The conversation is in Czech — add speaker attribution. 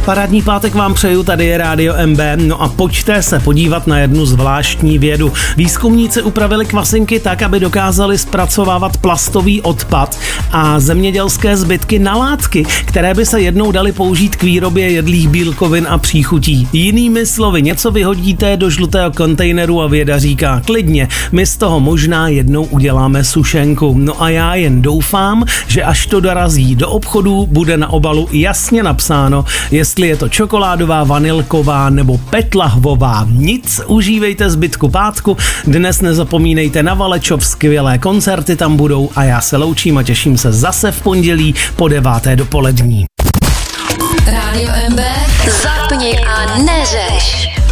Speaker 1: Parádní pátek vám přeju, tady je Rádio MB. No a pojďte se podívat na jednu zvláštní vědu. Výzkumníci upravili kvasinky tak, aby dokázali zpracovávat plastový odpad a zemědělské zbytky na látky, které by se jednou daly použít k výrobě jedlých bílkovin a příchutí. Jinými slovy, něco vyhodíte do žlutého kontejneru a věda říká klidně, my z toho možná jednou uděláme sušenku. No a já jen doufám, že až to dorazí do obchodu, bude na obalu jasně napsáno, jestli je to čokoládová, vanilková nebo petlahvová. Nic, užívejte zbytku pátku, dnes nezapomínejte na Valečov, skvělé koncerty tam budou a já se loučím a těším se zase v pondělí po 9. dopolední.
Speaker 2: Rádio MB, zapni a neřeš.